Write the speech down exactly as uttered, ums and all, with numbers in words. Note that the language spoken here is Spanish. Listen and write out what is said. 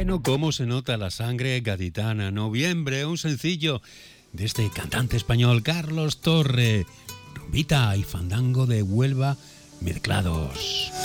Bueno, cómo se nota la sangre gaditana. Noviembre, un sencillo de este cantante español Carlos Torre. Rumbita y fandango de Huelva mezclados.